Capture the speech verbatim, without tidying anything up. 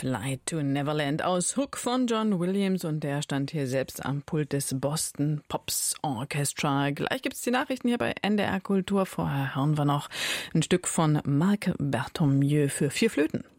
Flight to Neverland aus Hook von John Williams, und der stand hier selbst am Pult des Boston Pops Orchestra. Gleich gibt's die Nachrichten hier bei N D R Kultur. Vorher hören wir noch ein Stück von Marc Berthommieu für vier Flöten.